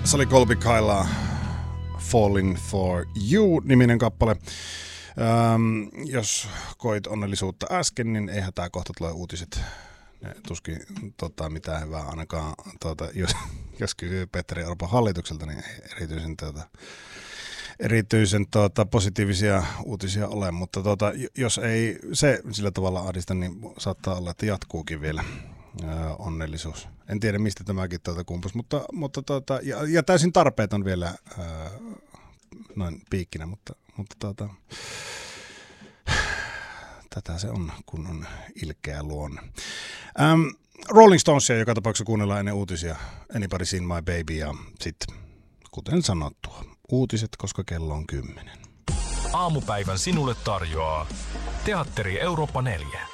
Sally Kolbikailla Falling for You-niminen kappale. Jos koit onnellisuutta äsken, niin eihän tää kohta tule uutiset. Ne tuskin mitään hyvää ainakaan, jos kysyy Petteri Orpon hallitukselta, niin erityisen positiivisia uutisia ole, mutta jos ei se sillä tavalla ahdista, niin saattaa olla, että jatkuukin vielä onnellisuus. En tiedä, mistä tämäkin kumpus, mutta ja täysin tarpeeton vielä noin piikkinä, mutta tätä se on, kun on ilkeä luonne. Rolling Stonesia joka tapauksessa kuunnellaan ennen uutisia. Anybody Seen My Baby ja sitten, kuten sanottua, uutiset, koska kello on 10. Aamupäivän sinulle tarjoaa Teatteri Eurooppa 4.